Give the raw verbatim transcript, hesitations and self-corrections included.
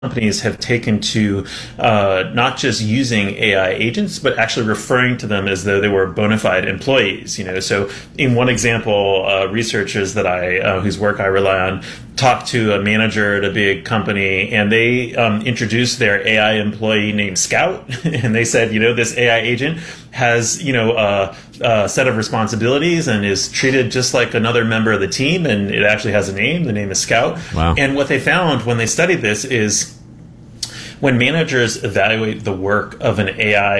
companies have taken to uh, not just using A I agents, but actually referring to them as though they were bona fide employees. You know, so in one example, uh, researchers that I uh, whose work I rely on talked to a manager at a big company, and they um, introduced their A I employee named Scout, and they said, you know, this A I agent has, you know, a, a set of responsibilities and is treated just like another member of the team, and it actually has a name. The name is Scout. Wow. And what they found when they studied this is when managers evaluate the work of an A I